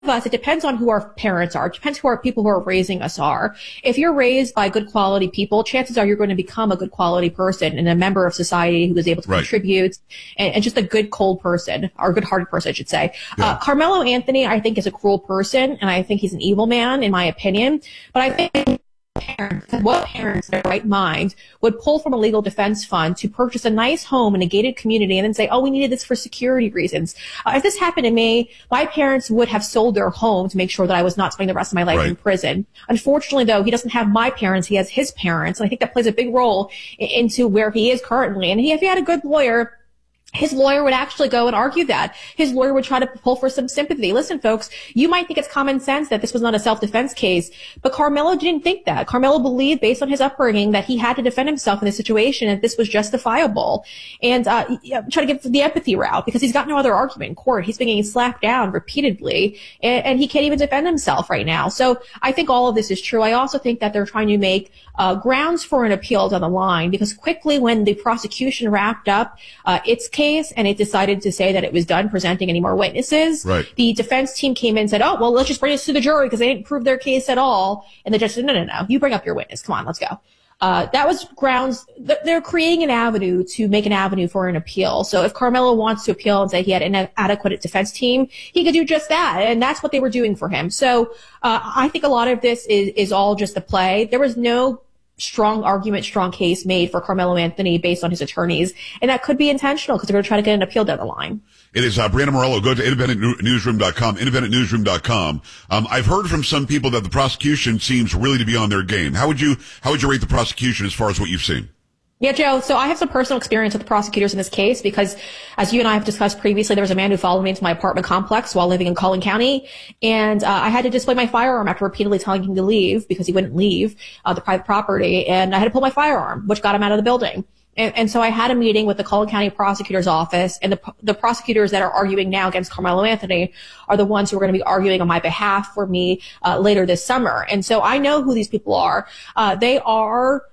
us, it depends on who our parents are. It depends who our people who are raising us are. If you're raised by good quality people, chances are you're going to become a good quality person and a member of society who is able to contribute and just a good cold person, or good hearted person, I should say. Yeah. Carmelo Anthony, I think, is a cruel person, and I think he's an evil man, in my opinion. But I think what parents in their right mind would pull from a legal defense fund to purchase a nice home in a gated community and then say, oh, we needed this for security reasons. If this happened to me, my parents would have sold their home to make sure that I was not spending the rest of my life in prison. Unfortunately, though, he doesn't have my parents. He has his parents. And I think that plays a big role into where he is currently. And if he had a good lawyer, his lawyer would actually go and argue that. His lawyer would try to pull for some sympathy. Listen, folks, you might think it's common sense that this was not a self-defense case, but Carmelo didn't think that. Carmelo believed, based on his upbringing, that he had to defend himself in this situation and this was justifiable. And try to get the empathy route, because he's got no other argument in court. He's been getting slapped down repeatedly, and he can't even defend himself right now. So I think all of this is true. I also think that they're trying to make grounds for an appeal down the line, because quickly when the prosecution wrapped up its case and it decided to say that it was done presenting any more witnesses, the defense team came in and said, oh, well, let's just bring this to the jury because they didn't prove their case at all. And the judge said, no, you bring up your witness. Come on, let's go. That was grounds. They're creating an avenue to make an avenue for an appeal. So if Carmelo wants to appeal and say he had an inadequate defense team, he could do just that. And that's what they were doing for him. So I think a lot of this is all just a play. There was no strong argument, strong case made for Carmelo Anthony based on his attorneys. And that could be intentional because they're going to try to get an appeal down the line. It is Brianna Morello. Go to independentnewsroom.com, independentnewsroom.com. I've heard from some people that the prosecution seems really to be on their game. How would you rate the prosecution as far as what you've seen? Yeah, Joe. So I have some personal experience with the prosecutors in this case because, as you and I have discussed previously, there was a man who followed me into my apartment complex while living in Collin County, and I had to display my firearm after repeatedly telling him to leave because he wouldn't leave the private property, and I had to pull my firearm, which got him out of the building. And so I had a meeting with the Collin County Prosecutor's Office, and the prosecutors that are arguing now against Carmelo Anthony are the ones who are going to be arguing on my behalf for me later this summer. And so I know who these people are. They are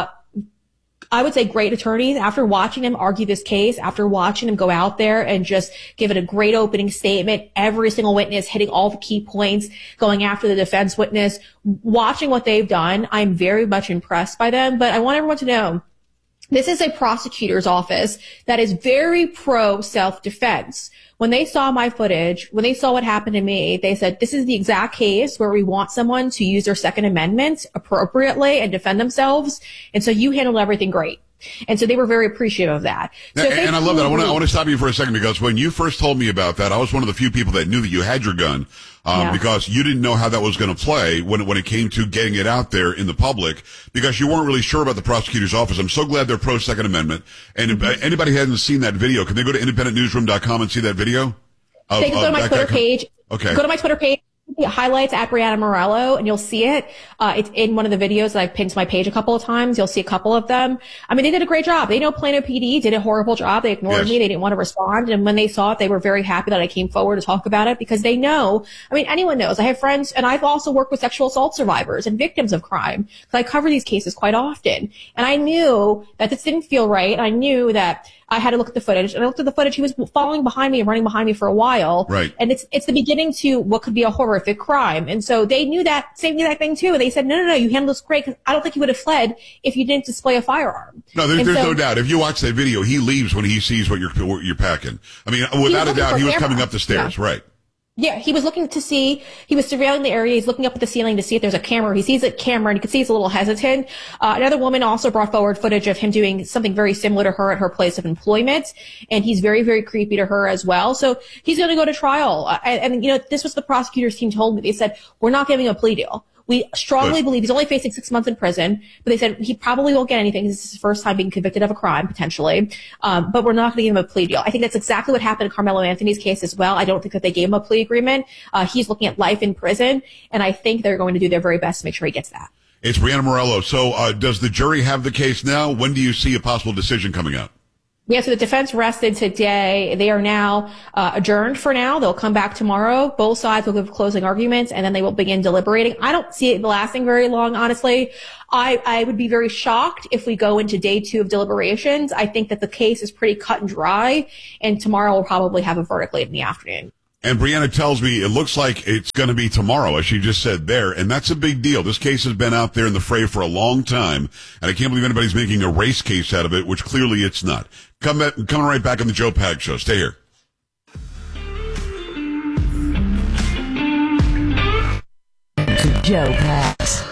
I would say great attorneys. After watching them argue this case, after watching them go out there and just give it a great opening statement, every single witness hitting all the key points, going after the defense witness, watching what they've done, I'm very much impressed by them. But I want everyone to know, this is a prosecutor's office that is very pro self-defense. When they saw my footage, when they saw what happened to me, they said, this is the exact case where we want someone to use their Second Amendment appropriately and defend themselves. And so you handled everything great. And so they were very appreciative of that. So and I love that. I want to stop you for a second, because when you first told me about that, I was one of the few people that knew that you had your gun, because you didn't know how that was going to play when it came to getting it out there in the public, because you weren't really sure about the prosecutor's office. I'm so glad they're pro Second Amendment. And if anybody hasn't seen that video, can they go to independentnewsroom.com and see that video? They can go to my Twitter page. Okay. Go to my Twitter page. Highlights at Brianna Morello, and you'll see it. It's in one of the videos that I've pinned to my page a couple of times. You'll see a couple of them. I mean, they did a great job. They know Plano PD did a horrible job. They ignored me. They didn't want to respond. And when they saw it, they were very happy that I came forward to talk about it, because they know, I mean, anyone knows. I have friends, and I've also worked with sexual assault survivors and victims of crime, because I cover these cases quite often. And I knew that this didn't feel right. I knew that I had to look at the footage, and I looked at the footage. He was following behind me and running behind me for a while. Right. And it's the beginning to what could be a horrific crime. And so they knew that, same exact thing too. And they said, no, you handled this great, because I don't think you would have fled if you didn't display a firearm. No, there's no doubt. If you watch that video, he leaves when he sees what you're packing. I mean, without a doubt, he was coming up the stairs. Yeah. Right. Yeah, he was looking to see, he was surveilling the area. He's looking up at the ceiling to see if there's a camera. He sees a camera, and you can see he's a little hesitant. Another woman also brought forward footage of him doing something very similar to her at her place of employment. And he's very, very creepy to her as well. So he's going to go to trial. And, you know, this was the prosecutor's team told me. They said, we're not giving a plea deal. We strongly believe he's only facing 6 months in prison, but they said he probably won't get anything. This is his first time being convicted of a crime, potentially. But we're not going to give him a plea deal. I think that's exactly what happened in Carmelo Anthony's case as well. I don't think that they gave him a plea agreement. He's looking at life in prison, and I think they're going to do their very best to make sure he gets that. It's Brianna Morello. So, does the jury have the case now? When do you see a possible decision coming out? Yeah, so the defense rested today. They are now adjourned for now. They'll come back tomorrow. Both sides will give closing arguments, and then they will begin deliberating. I don't see it lasting very long, honestly. I would be very shocked if we go into day 2 of deliberations. I think that the case is pretty cut and dry, and tomorrow we'll probably have a verdict late in the afternoon. And Brianna tells me it looks like it's going to be tomorrow, as she just said there, and that's a big deal. This case has been out there in the fray for a long time, and I can't believe anybody's making a race case out of it, which clearly it's not. Coming right back on the Joe Pags Show. Stay here. Joe Pags.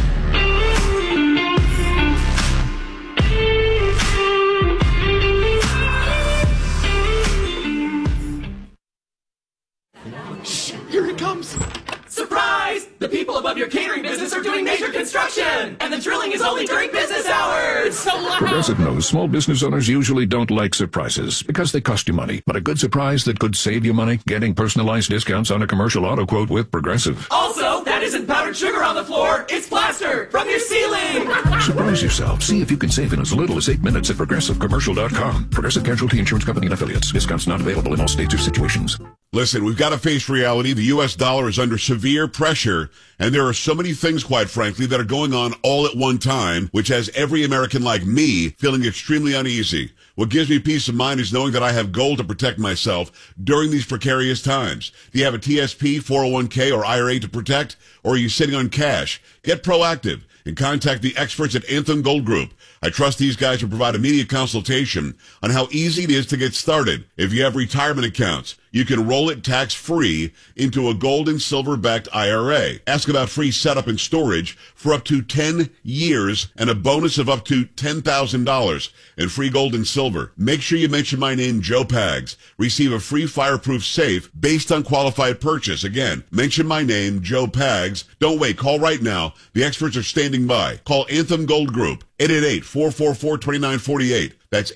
Here it comes. Surprise! The people above your catering business are doing major construction, and the drilling is only during business hours. So loud. Progressive knows small business owners usually don't like surprises because they cost you money. But a good surprise that could save you money, getting personalized discounts on a commercial auto quote with Progressive. Also, that isn't powdered sugar on the floor. It's plaster from your ceiling. Surprise yourself. See if you can save in as little as 8 minutes at ProgressiveCommercial.com. Progressive Casualty Insurance Company and Affiliates. Discounts not available in all states or situations. Listen, we've got to face reality. The U.S. dollar is under severe pressure, and there are so many things, quite frankly, that are going on all at one time, which has every American like me feeling extremely uneasy. What gives me peace of mind is knowing that I have gold to protect myself during these precarious times. Do you have a TSP, 401k, or IRA to protect, or are you sitting on cash? Get proactive and contact the experts at Anthem Gold Group. I trust these guys to provide immediate consultation on how easy it is to get started. If you have retirement accounts, you can roll it tax-free into a gold and silver-backed IRA. Ask about free setup and storage for up to 10 years and a bonus of up to $10,000 and free gold and silver. Make sure you mention my name, Joe Pags. Receive a free fireproof safe based on qualified purchase. Again, mention my name, Joe Pags. Don't wait. Call right now. The experts are standing by. Call Anthem Gold Group, 888-444-2948. That's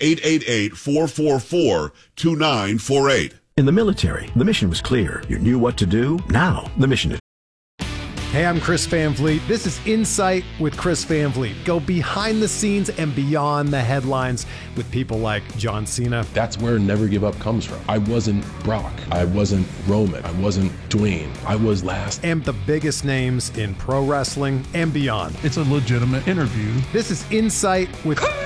888-444-2948. In the military, the mission was clear. You knew what to do. Now, the mission is... Hey, I'm Chris Van Vliet. This is Insight with Chris Van Vliet. Go behind the scenes and beyond the headlines with people like John Cena. That's where Never Give Up comes from. I wasn't Brock. I wasn't Roman. I wasn't Dwayne. I was last. And the biggest names in pro wrestling and beyond. It's a legitimate interview. This is Insight with Chris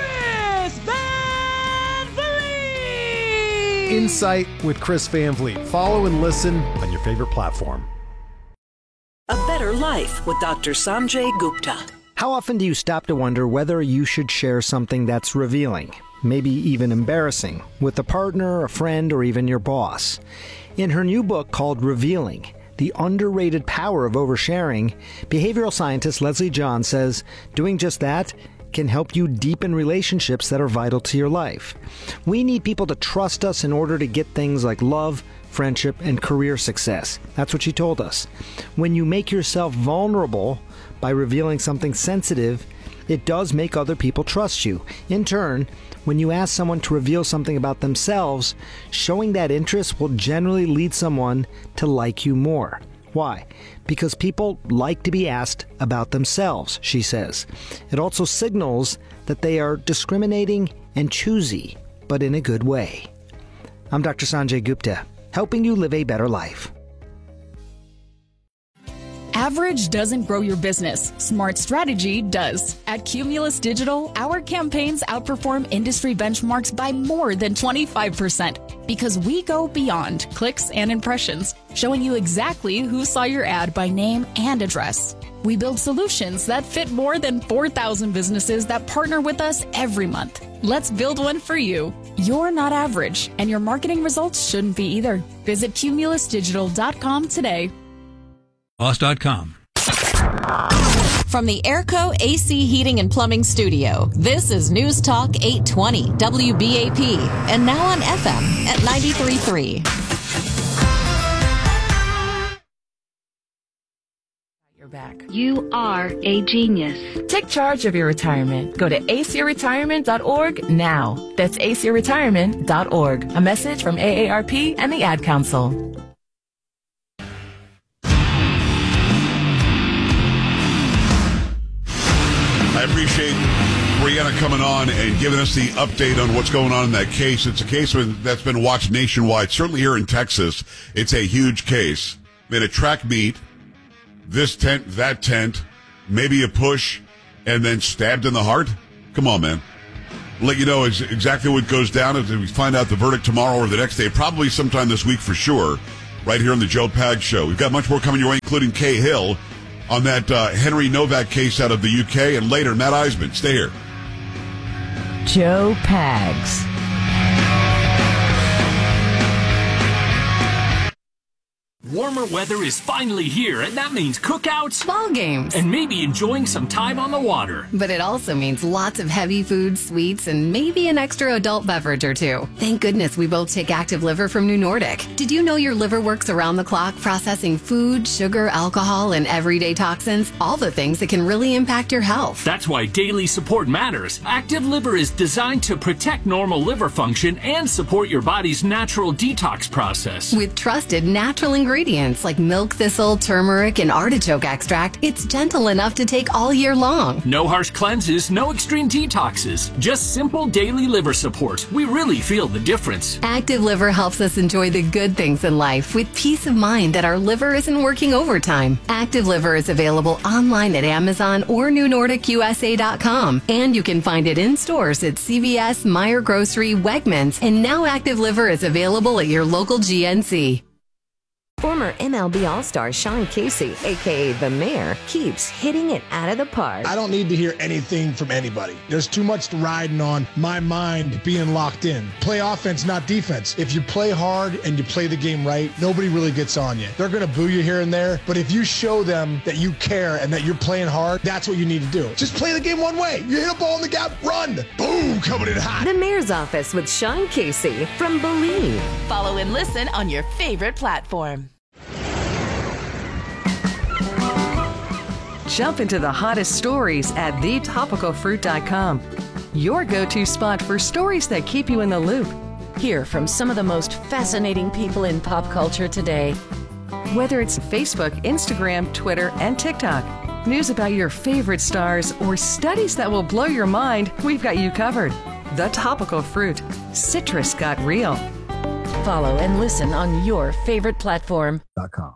Van Vliet. Insight with Chris Van Vliet. Follow and listen on your favorite platform. A Better Life with Dr. Sanjay Gupta. How often do you stop to wonder whether you should share something that's revealing, maybe even embarrassing, with a partner, a friend, or even your boss? In her new book called Revealing, The Underrated Power of Oversharing, behavioral scientist Leslie John says doing just that can help you deepen relationships that are vital to your life. We need people to trust us in order to get things like love, friendship, and career success. That's what she told us. When you make yourself vulnerable by revealing something sensitive, it does make other people trust you. In turn, when you ask someone to reveal something about themselves, showing that interest will generally lead someone to like you more. Why? Because people like to be asked about themselves, she says. It also signals that they are discriminating and choosy, but in a good way. I'm Dr. Sanjay Gupta, helping you live a better life. Average doesn't grow your business. Smart strategy does. At Cumulus Digital, our campaigns outperform industry benchmarks by more than 25% because we go beyond clicks and impressions, showing you exactly who saw your ad by name and address. We build solutions that fit more than 4,000 businesses that partner with us every month. Let's build one for you. You're not average, and your marketing results shouldn't be either. Visit cumulusdigital.com today. Boss.com. From the Airco AC Heating and Plumbing Studio, this is News Talk 820 WBAP, and now on FM at 93.3. You're back. You are a genius. Take charge of your retirement. Go to acretirement.org now. That's acretirement.org. A message from AARP and the Ad Council. I appreciate Brianna coming on and giving us the update on what's going on in that case. It's a case that's been watched nationwide. Certainly here in Texas, it's a huge case. Been a track meet, this tent, that tent, maybe a push, and then stabbed in the heart. Come on, man. I'll let you know exactly what goes down if we find out the verdict tomorrow or the next day, probably sometime this week for sure. right here on the Joe Pags Show. We've got much more coming your way, including Kay Hill on that Henry Novak case out of the UK, and later, Matt Eisman. Stay here. Joe Pags. Warmer weather is finally here, and that means cookouts, ball games, and maybe enjoying some time on the water. But it also means lots of heavy foods, sweets, and maybe an extra adult beverage or two. Thank goodness we both take Active Liver from New Nordic. Did you know your liver works around the clock processing food, sugar, alcohol, and everyday toxins? All the things that can really impact your health. That's why daily support matters. Active Liver is designed to protect normal liver function and support your body's natural detox process. With trusted natural ingredients like milk thistle, turmeric, and artichoke extract, it's gentle enough to take all year long. No harsh cleanses, no extreme detoxes, just simple daily liver support. We really feel the difference. Active Liver helps us enjoy the good things in life with peace of mind that our liver isn't working overtime. Active Liver is available online at Amazon or NewNordicUSA.com, and you can find it in stores at CVS, Meijer Grocery, Wegmans, and now Active Liver is available at your local GNC. Former MLB All-Star Sean Casey, a.k.a. The Mayor, keeps hitting it out of the park. I don't need to hear anything from anybody. There's too much riding on my mind being locked in. Play offense, not defense. If you play hard and you play the game right, nobody really gets on you. They're going to boo you here and there, but if you show them that you care and that you're playing hard, that's what you need to do. Just play the game one way. You hit a ball in the gap, run. Boom, coming in hot. The Mayor's Office with Sean Casey from Believe. Follow and listen on your favorite platform. Jump into the hottest stories at thetopicalfruit.com. Your go-to spot for stories that keep you in the loop. Hear from some of the most fascinating people in pop culture today. Whether it's Facebook, Instagram, Twitter, and TikTok, news about your favorite stars, or studies that will blow your mind, we've got you covered. The Topical Fruit. Citrus got real. Follow and listen on your favorite platform.com.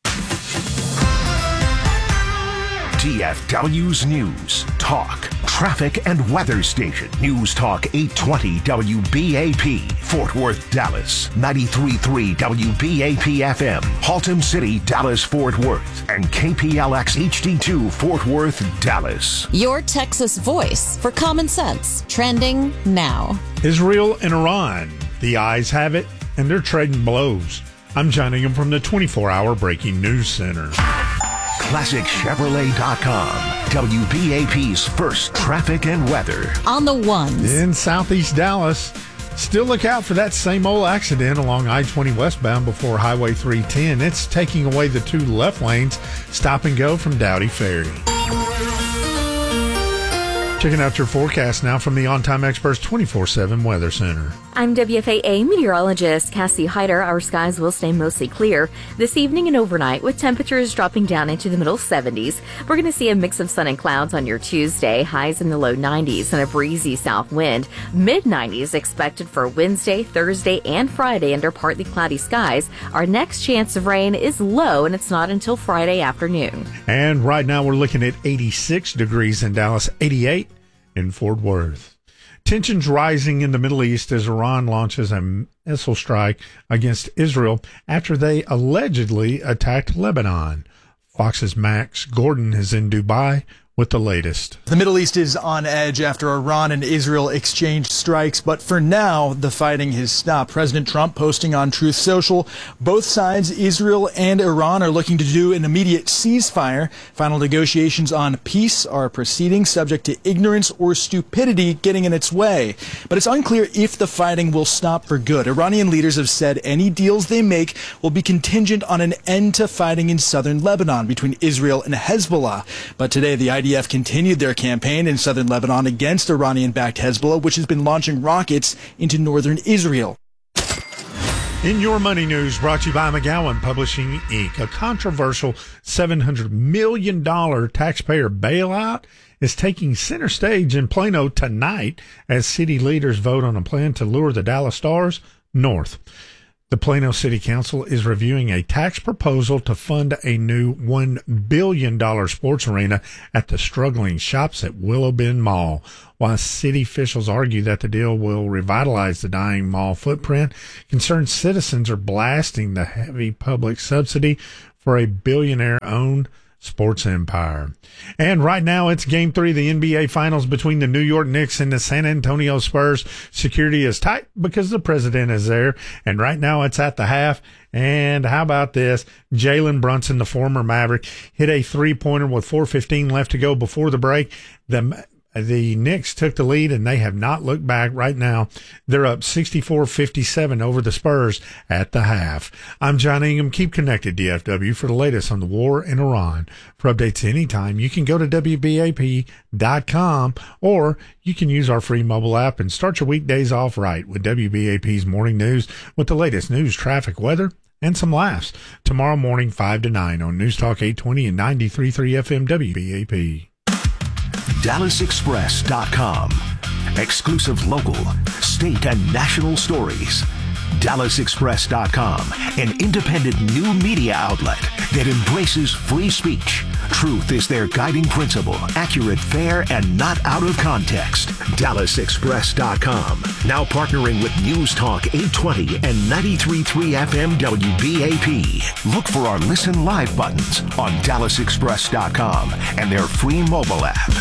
TFW's News, Talk, Traffic, and Weather Station. News Talk 820 WBAP, Fort Worth, Dallas. 93.3 WBAP FM, Haltom City, Dallas, Fort Worth. And KPLX HD2, Fort Worth, Dallas. Your Texas voice for common sense. Trending now. Israel and Iran. The eyes have it, and they're trading blows. I'm John Ingham from the 24-hour Breaking News Center. ClassicChevrolet.com. WBAP's first traffic and weather. On the ones. In southeast Dallas, still look out for that same old accident along I-20 westbound before Highway 310. It's taking away the two left lanes, stop and go from Dowdy Ferry. Checking out your forecast now from the On Time Experts 24/7 Weather Center. I'm WFAA meteorologist Cassie Hyder. Our skies will stay mostly clear this evening and overnight, with temperatures dropping down into the middle 70s. We're going to see a mix of sun and clouds on your Tuesday, highs in the low 90s and a breezy south wind. Mid-90s expected for Wednesday, Thursday, and Friday under partly cloudy skies. Our next chance of rain is low, and it's not until Friday afternoon. And right now we're looking at 86 degrees in Dallas, 88 in Fort Worth. Tensions rising in the Middle East as Iran launches a missile strike against Israel after they allegedly attacked Lebanon. Fox's Max Gordon is in Dubai with the latest. The Middle East is on edge after Iran and Israel exchanged strikes, but for now, the fighting has stopped. President Trump posting on Truth Social, both sides, Israel and Iran, are looking to do an immediate ceasefire. Final negotiations on peace are proceeding, subject to ignorance or stupidity getting in its way. But it's unclear if the fighting will stop for good. Iranian leaders have said any deals they make will be contingent on an end to fighting in southern Lebanon between Israel and Hezbollah. But today, the IDF continued their campaign in southern Lebanon against Iranian-backed Hezbollah, which has been launching rockets into northern Israel. In your money news, brought to you by McGowan Publishing, Inc., a controversial $700 million taxpayer bailout is taking center stage in Plano tonight as city leaders vote on a plan to lure the Dallas Stars north. The Plano City Council is reviewing a tax proposal to fund a new $1 billion sports arena at the struggling Shops at Willow Bend Mall. While city officials argue that the deal will revitalize the dying mall footprint, concerned citizens are blasting the heavy public subsidy for a billionaire-owned sports empire. And right now it's Game 3 of the NBA Finals between the New York Knicks and the San Antonio Spurs. Security is tight because the president is there. And right now it's at the half. And how about this? Jalen Brunson, the former Maverick, hit a three-pointer with 4:15 left to go before the break. The Knicks took the lead, and they have not looked back. Right now, they're up 64-57 over the Spurs at the half. I'm John Ingham. Keep connected, DFW, for the latest on the war in Iran. For updates anytime, you can go to WBAP.com, or you can use our free mobile app and start your weekdays off right with WBAP's Morning News with the latest news, traffic, weather, and some laughs. Tomorrow morning, 5 to 9 on News Talk 820 and 93.3 FM WBAP. DallasExpress.com. Exclusive local, state, and national stories. DallasExpress.com, an independent new media outlet that embraces free speech. Truth is their guiding principle, accurate, fair, and not out of context. DallasExpress.com, now partnering with News Talk 820 and 93.3 FM WBAP. Look for our Listen Live buttons on DallasExpress.com and their free mobile app.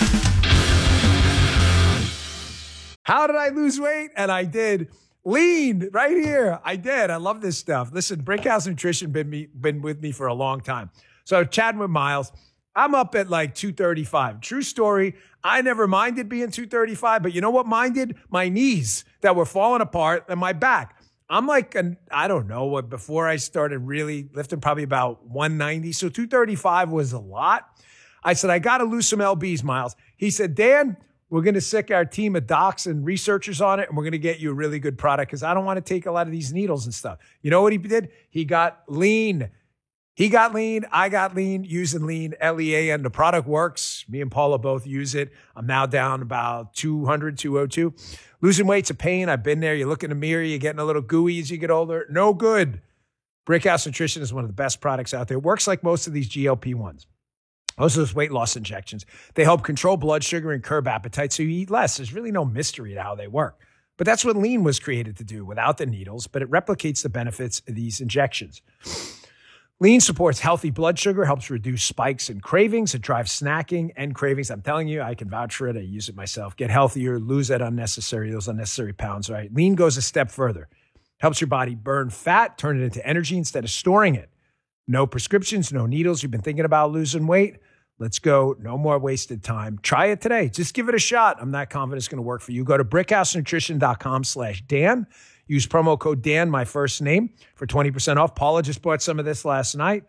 How did I lose weight? And I did. Lean right here. I did. I love this stuff. Listen, Brickhouse Nutrition been with me for a long time. So chatting with Miles, I'm up at like 235. True story. I never minded being 235, but you know what minded? My knees that were falling apart and my back. I'm like, I don't know what, before I started really lifting, probably about 190. So 235 was a lot. I said, I got to lose some LBs, Miles. He said, Dan, we're going to sick our team of docs and researchers on it, and we're going to get you a really good product because I don't want to take a lot of these needles and stuff. You know what he did? He got lean. He got lean. I got lean using lean, LEAN. The product works. Me and Paula both use it. I'm now down about 200, 202. Losing weight's a pain. I've been there. You look in the mirror, you're getting a little gooey as you get older. No good. Brickhouse Nutrition is one of the best products out there. It works like most of these GLP-1s. Most of those weight loss injections, they help control blood sugar and curb appetite so you eat less. There's really no mystery to how they work. But that's what lean was created to do without the needles, but it replicates the benefits of these injections. Lean supports healthy blood sugar, helps reduce spikes and cravings. It drives snacking and cravings. I'm telling you, I can vouch for it. I use it myself. Get healthier, lose those unnecessary pounds, right? Lean goes a step further. Helps your body burn fat, turn it into energy instead of storing it. No prescriptions, no needles. You've been thinking about losing weight? Let's go. No more wasted time. Try it today. Just give it a shot. I'm not confident it's going to work for you. Go to brickhousenutrition.com/Dan. Use promo code Dan, my first name, for 20% off. Paula just bought some of this last night.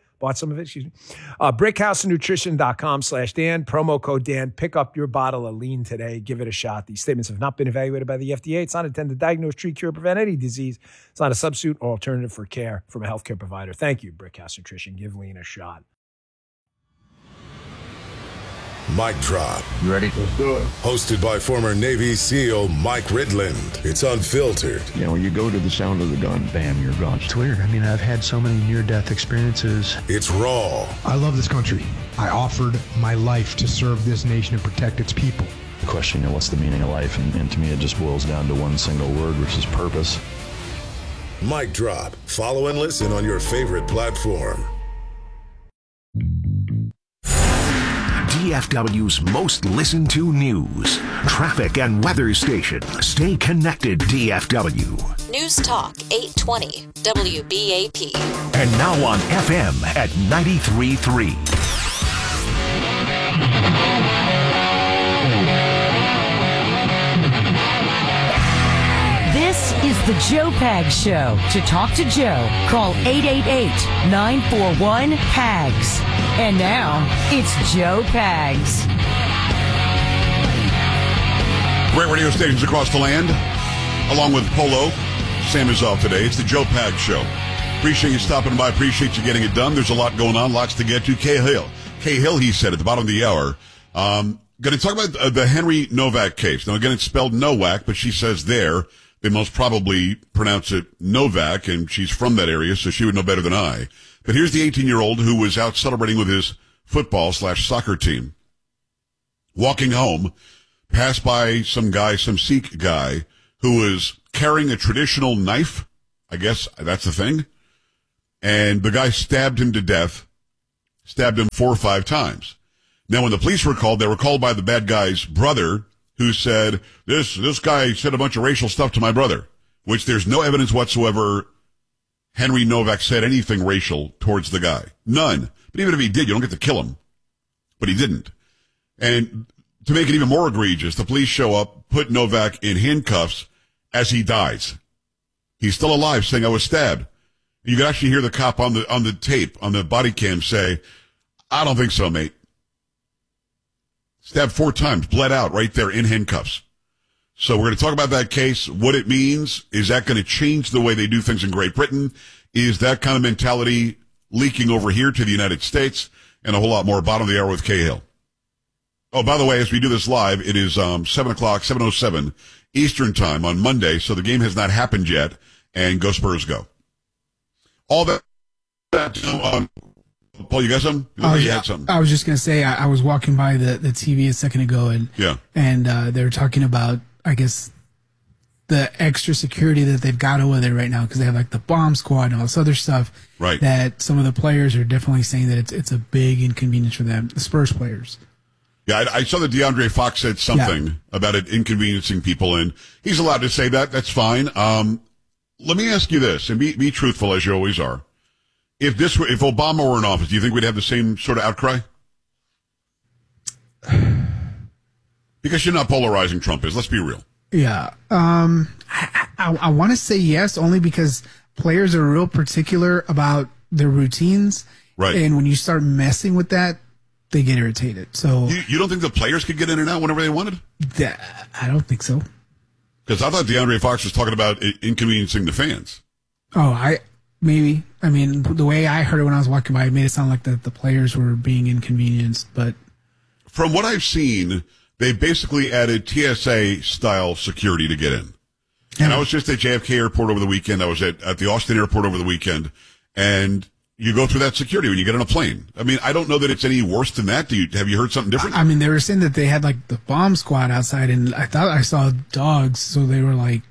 Brickhousenutrition.com/Dan. Promo code Dan. Pick up your bottle of lean today. Give it a shot. These statements have not been evaluated by the FDA. It's not intended to diagnose, treat, cure, prevent any disease. It's not a substitute or alternative for care from a healthcare provider. Thank you, Brickhouse Nutrition. Give lean a shot. Mic Drop. You ready? Let's do it. Hosted by former Navy SEAL Mike Ridland. It's unfiltered. You know, when you go to the sound of the gun, bam, you're gone. It's weird. I mean, I've had so many near-death experiences. It's raw. I love this country. I offered my life to serve this nation and protect its people. The question, what's the meaning of life? And to me, it just boils down to one single word, which is purpose. Mic Drop. Follow and listen on your favorite platform. DFW's most listened to news, traffic, and weather station. Stay connected, DFW. News Talk 820 WBAP. And now on FM at 93.3. This is the Joe Pags Show. To talk to Joe, call 888-941-PAGS. And now, it's Joe Pags. Great radio stations across the land, along with Polo. Sam is off today. It's the Joe Pags Show. Appreciate you stopping by. Appreciate you getting it done. There's a lot going on, lots to get to. Kay Hill, he said at the bottom of the hour, going to talk about the Henry Novak case. Now, again, it's spelled Nowak, but she says there They most probably pronounce it Novak, and she's from that area, so she would know better than I. But here's the 18-year-old who was out celebrating with his football/soccer team. Walking home, passed by some Sikh guy, who was carrying a traditional knife. I guess that's the thing. And the guy stabbed him to death, stabbed him 4 or 5 times. Now, when the police were called, they were called by the bad guy's brother, who said, this guy said a bunch of racial stuff to my brother, which there's no evidence whatsoever Henry Novak said anything racial towards the guy. None. But even if he did, you don't get to kill him. But he didn't. And to make it even more egregious, the police show up, put Novak in handcuffs as he dies. He's still alive, saying, I was stabbed. You can actually hear the cop on the tape, on the body cam say, I don't think so, mate. Stabbed 4 times, bled out right there in handcuffs. So we're going to talk about that case, what it means. Is that going to change the way they do things in Great Britain? Is that kind of mentality leaking over here to the United States? And a whole lot more. Bottom of the hour with Cahill. Oh, by the way, as we do this live, it is 7:07 Eastern time on Monday, so the game has not happened yet, and go Spurs go. All that Paul, you got something? You had something. I was just going to say, I was walking by the TV a second ago, and they were talking about, I guess, the extra security that they've got over there right now, because they have like the bomb squad and all this other stuff. Right. That some of the players are definitely saying that it's a big inconvenience for them, the Spurs players. Yeah, I saw that DeAndre Fox said something about it inconveniencing people, and he's allowed to say that. That's fine. Let me ask you this, and be truthful as you always are. If Obama were in office, do you think we'd have the same sort of outcry? Because you're not polarizing Trump is. Let's be real. Yeah. I want to say yes, only because players are real particular about their routines. Right. And when you start messing with that, they get irritated. So you don't think the players could get in and out whenever they wanted? I don't think so. Because I thought DeAndre Fox was talking about inconveniencing the fans. Oh, maybe. I mean, the way I heard it when I was walking by, it made it sound like the players were being inconvenienced. But from what I've seen, they basically added TSA-style security to get in. Yeah. And I was just at JFK Airport over the weekend. I was at the Austin Airport over the weekend. And you go through that security when you get on a plane. I mean, I don't know that it's any worse than that. Have you heard something different? I mean, they were saying that they had like the bomb squad outside, and I thought I saw dogs, so they were like,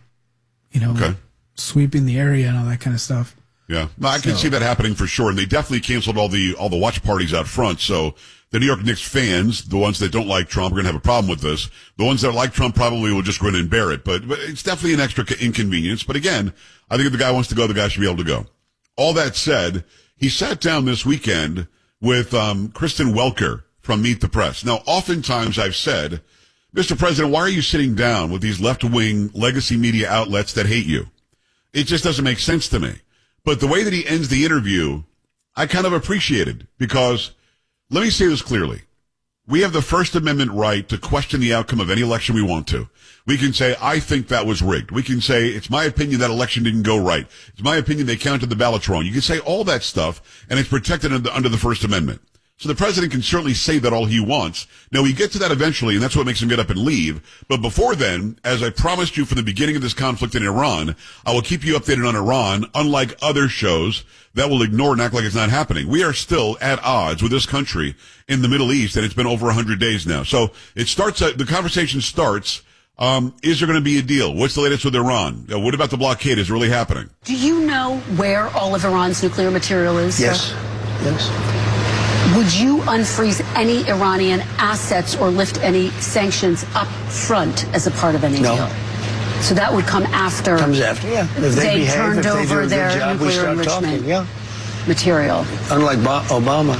sweeping the area and all that kind of stuff. Yeah, no, I can see that happening for sure. And they definitely canceled all the watch parties out front. So the New York Knicks fans, the ones that don't like Trump, are going to have a problem with this. The ones that like Trump probably will just grin and bear it. But it's definitely an extra inconvenience. But again, I think if the guy wants to go, the guy should be able to go. All that said, he sat down this weekend with Kristen Welker from Meet the Press. Now, oftentimes I've said, Mr. President, why are you sitting down with these left-wing legacy media outlets that hate you? It just doesn't make sense to me. But the way that he ends the interview, I kind of appreciated, because let me say this clearly. We have the First Amendment right to question the outcome of any election we want to. We can say, I think that was rigged. We can say, it's my opinion that election didn't go right. It's my opinion they counted the ballots wrong. You can say all that stuff, and it's protected under the First Amendment. So the president can certainly say that all he wants. Now, we get to that eventually, and that's what makes him get up and leave. But before then, as I promised you from the beginning of this conflict in Iran, I will keep you updated on Iran, unlike other shows that will ignore and act like it's not happening. We are still at odds with this country in the Middle East, and it's been over 100 days now. So it starts, the conversation starts, is there going to be a deal? What's the latest with Iran? What about the blockade? Is it really happening? Do you know where all of Iran's nuclear material is? Yes. Yes. Would you unfreeze any Iranian assets or lift any sanctions up front as a part of any deal? So that would come after. Comes after, yeah. If they turned over their nuclear enrichment material. Unlike Obama.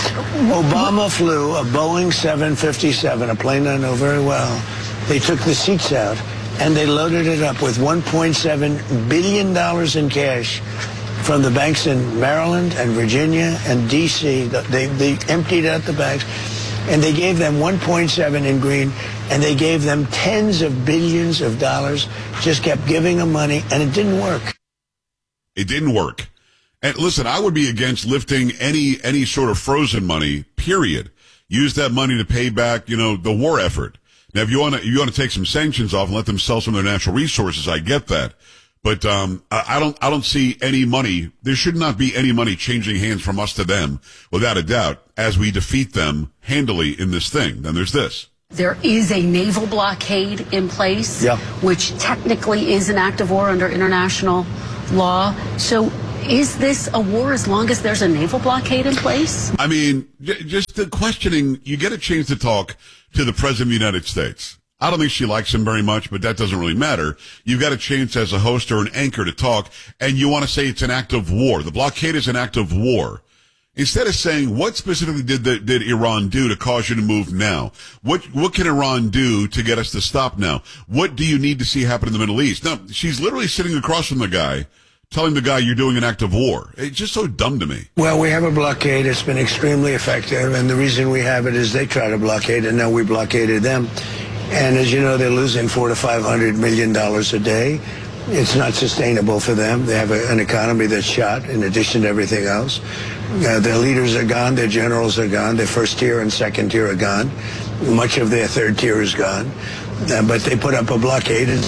Obama flew a Boeing 757, a plane I know very well. They took the seats out and they loaded it up with $1.7 billion in cash from the banks in Maryland and Virginia and D.C. They emptied out the banks, and they gave them 1.7 in green, and they gave them tens of billions of dollars, just kept giving them money, and it didn't work. It didn't work. And listen, I would be against lifting any sort of frozen money, period. Use that money to pay back, the war effort. Now, if you want to take some sanctions off and let them sell some of their natural resources, I get that. But I don't see any money. There should not be any money changing hands from us to them, without a doubt, as we defeat them handily in this thing. Then there's this. There is a naval blockade in place, which technically is an act of war under international law. So is this a war as long as there's a naval blockade in place? I mean, just the questioning, you get a chance to talk to the President of the United States. I don't think she likes him very much, but that doesn't really matter. You've got a chance as a host or an anchor to talk, and you want to say it's an act of war. The blockade is an act of war. Instead of saying, what specifically did Iran do to cause you to move now? What can Iran do to get us to stop now? What do you need to see happen in the Middle East? No, she's literally sitting across from the guy, telling the guy you're doing an act of war. It's just so dumb to me. Well, we have a blockade. It's been extremely effective, and the reason we have it is they try to blockade, and now we blockaded them. And as you know, they're losing $400 to $500 million a day. It's not sustainable for them. They have an economy that's shot in addition to everything else. Their leaders are gone. Their generals are gone. Their first tier and second tier are gone. Much of their third tier is gone. But they put up a blockade, and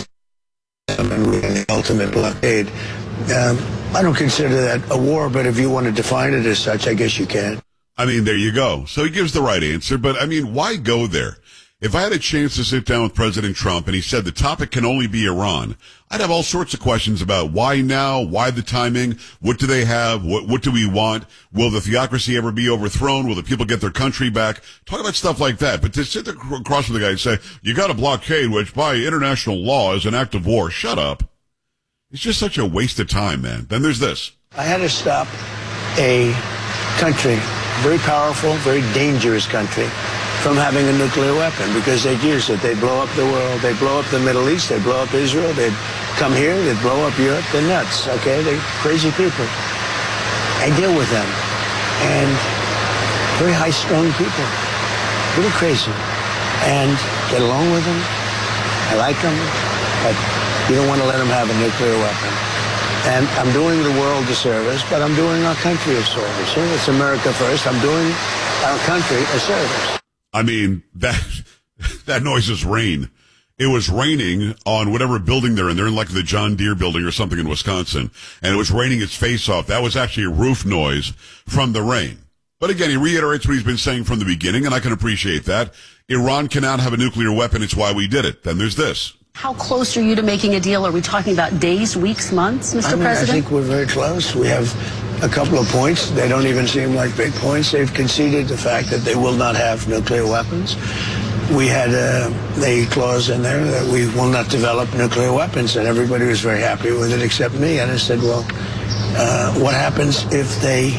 the ultimate blockade. I don't consider that a war, but if you want to define it as such, I guess you can. I mean, there you go. So he gives the right answer, but I mean, why go there? If I had a chance to sit down with President Trump and he said the topic can only be Iran, I'd have all sorts of questions about why now, why the timing, what do they have, what do we want, will the theocracy ever be overthrown, will the people get their country back, talk about stuff like that. But to sit there across from the guy and say, you got a blockade, which by international law is an act of war, shut up. It's just such a waste of time, man. Then there's this. I had to stop a country, very powerful, very dangerous country, from having a nuclear weapon because they'd use it. They'd blow up the world. They'd blow up the Middle East. They'd blow up Israel. They'd come here. They'd blow up Europe. They're nuts, okay? They're crazy people. I deal with them. And very high-strung people. Really crazy. And get along with them. I like them. But you don't want to let them have a nuclear weapon. And I'm doing the world a service, but I'm doing our country a service. You know, it's America first. I'm doing our country a service. I mean, that noise is rain. It was raining on whatever building they're in. They're in like the John Deere building or something in Wisconsin. And it was raining its face off. That was actually a roof noise from the rain. But again, he reiterates what he's been saying from the beginning, and I can appreciate that. Iran cannot have a nuclear weapon. It's why we did it. Then there's this. How close are you to making a deal? Are we talking about days, weeks, months, Mr. President? I think we're very close. We have a couple of points. They don't even seem like big points. They've conceded the fact that they will not have nuclear weapons. We had a clause in there that we will not develop nuclear weapons, and everybody was very happy with it except me. And I said, well, what happens if they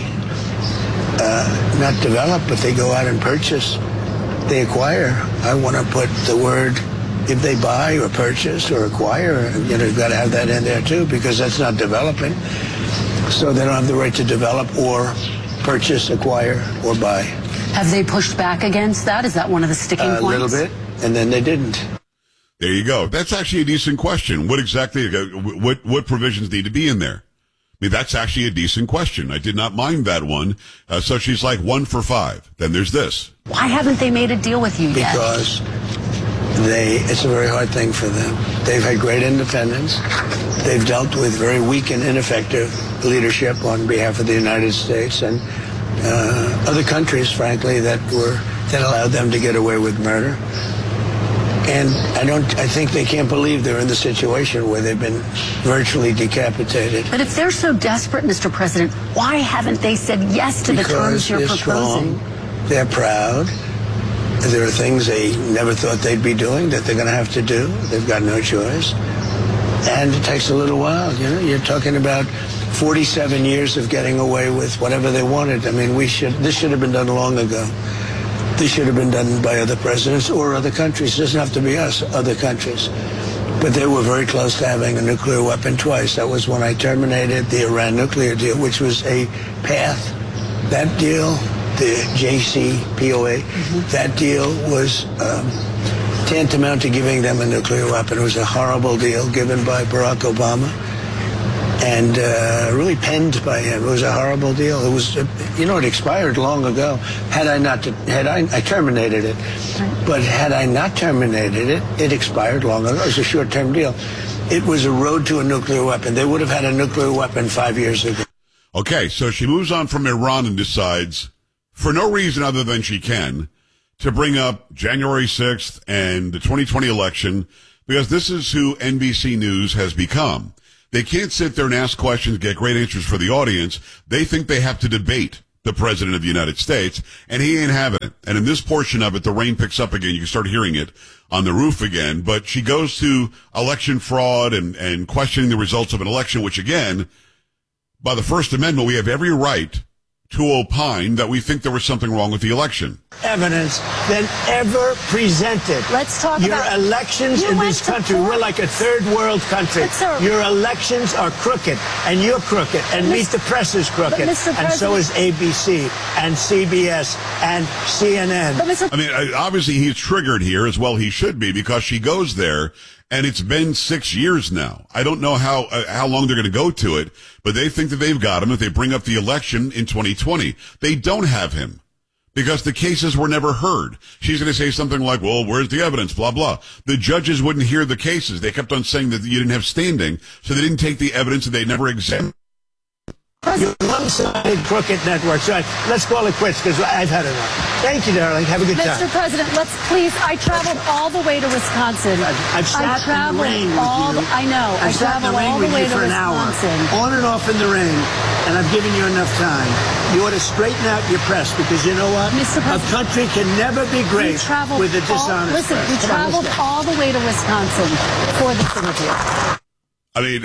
not develop, but they go out and purchase, they acquire? I want to put the word if they buy or purchase or acquire, you've got to have that in there too, because that's not developing. So they don't have the right to develop or purchase, acquire, or buy. Have they pushed back against that? Is that one of the sticking points? A little bit, and then they didn't. There you go. That's actually a decent question. What exactly, what provisions need to be in there? I mean, that's actually a decent question. I did not mind that one. So she's like 1 for 5. Then there's this. Why haven't they made a deal with you yet? Because it's a very hard thing for them. They've had great independence. They've dealt with very weak and ineffective leadership on behalf of the United States and other countries, frankly, that allowed them to get away with murder. And I think they can't believe they're in the situation where they've been virtually decapitated. But if they're so desperate, Mr. President, why haven't they said yes to the terms you're proposing? Strong, they're proud. There are things they never thought they'd be doing that they're going to have to do. They've got no choice. And it takes a little while. You know, you're talking about 47 years of getting away with whatever they wanted. I mean, this should have been done long ago. This should have been done by other presidents or other countries. It doesn't have to be us, other countries. But they were very close to having a nuclear weapon twice. That was when I terminated the Iran nuclear deal, which was a path. That deal, the JCPOA, that deal was tantamount to giving them a nuclear weapon. It was a horrible deal given by Barack Obama and really penned by him. It was a horrible deal. It was, it expired long ago. I terminated it. But had I not terminated it, it expired long ago. It was a short-term deal. It was a road to a nuclear weapon. They would have had a nuclear weapon 5 years ago. Okay, so she moves on from Iran and decides, for no reason other than she can, to bring up January 6th and the 2020 election, because this is who NBC News has become. They can't sit there and ask questions, get great answers for the audience. They think they have to debate the president of the United States, and he ain't having it. And in this portion of it, the rain picks up again. You can start hearing it on the roof again. But she goes to election fraud and questioning the results of an election, which again, by the First Amendment, we have every right to opine that we think there was something wrong with the election. Evidence than ever presented. Let's talk your about elections in this country. We're like a third world country. Your elections are crooked, and you're crooked, and Meet the Press is crooked, and so is ABC and CBS and CNN. I mean, obviously he's triggered here, as well he should be, because she goes there. And it's been 6 years now. I don't know how long they're going to go to it, but they think that they've got him if they bring up the election in 2020. They don't have him because the cases were never heard. She's going to say something like, well, where's the evidence, blah, blah. The judges wouldn't hear the cases. They kept on saying that you didn't have standing, so they didn't take the evidence and they never examined. You're one-sided crooked network. So let's call it quits because I've had enough. Thank you, darling. Have a good time. Mr. President, let's please. I traveled all the way to Wisconsin. I've sat in the rain with you. I know. I traveled all the way to for an Wisconsin. Hour, on and off in the rain, and I've given you enough time. You ought to straighten out your press because you know what? Mr. President, a country can never be great with a dishonest press. Listen, we traveled all the way to Wisconsin for this interview. I mean,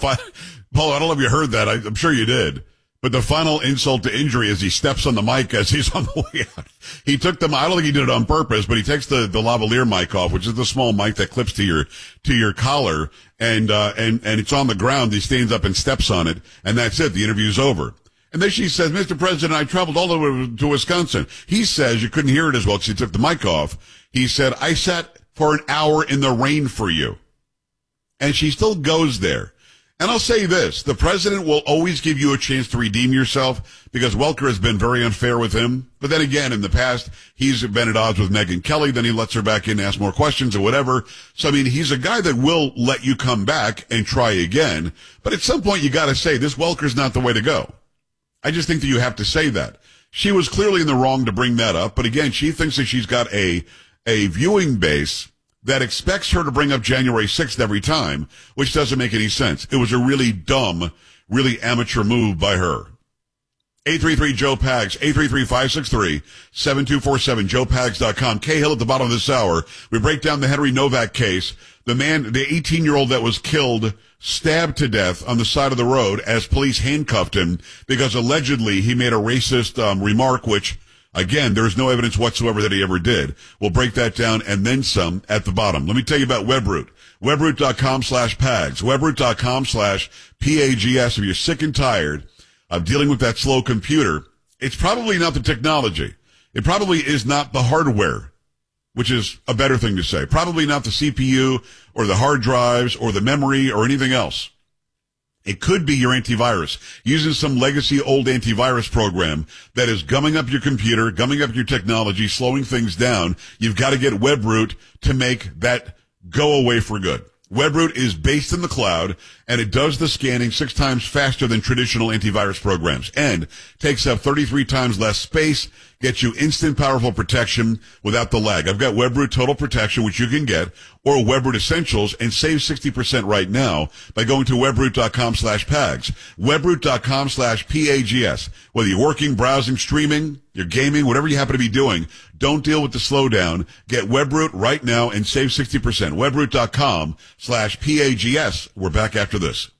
Paul, I don't know if you heard that. I'm sure you did. But the final insult to injury is he steps on the mic as he's on the way out. He took I don't think he did it on purpose, but he takes the lavalier mic off, which is the small mic that clips to your collar, and it's on the ground. He stands up and steps on it, and that's it. The interview's over. And then she says, Mr. President, I traveled all the way to Wisconsin. He says, you couldn't hear it as well because he took the mic off. He said, I sat for an hour in the rain for you. And she still goes there. And I'll say this, the president will always give you a chance to redeem yourself because Welker has been very unfair with him. But then again, in the past, he's been at odds with Megyn Kelly. Then he lets her back in, ask more questions or whatever. So, I mean, he's a guy that will let you come back and try again. But at some point, you got to say, this Welker's not the way to go. I just think that you have to say that. She was clearly in the wrong to bring that up. But again, she thinks that she's got a viewing base that expects her to bring up January 6th every time, which doesn't make any sense. It was a really dumb, really amateur move by her. 833-JOE-PAGS, 833-563-7247, joepags.com. Cahill at the bottom of this hour. We break down the Henry Novak case. The 18-year-old that was killed, stabbed to death on the side of the road as police handcuffed him because allegedly he made a racist remark, which, again, there's no evidence whatsoever that he ever did. We'll break that down and then some at the bottom. Let me tell you about Webroot. Webroot.com/PAGS. Webroot.com/PAGS. If you're sick and tired of dealing with that slow computer, it's probably not the technology. It probably is not the hardware, which is a better thing to say. Probably not the CPU or the hard drives or the memory or anything else. It could be your antivirus, using some legacy old antivirus program that is gumming up your computer, gumming up your technology, slowing things down. You've got to get Webroot to make that go away for good. Webroot is based in the cloud, and it does the scanning 6 times faster than traditional antivirus programs, and takes up 33 times less space, gets you instant powerful protection without the lag. I've got Webroot Total Protection, which you can get, or Webroot Essentials, and save 60% right now by going to webroot.com/PAGS. Webroot.com/PAGS. Whether you're working, browsing, streaming, you're gaming, whatever you happen to be doing, don't deal with the slowdown. Get Webroot right now and save 60%. Webroot.com/PAGS. We're back after this.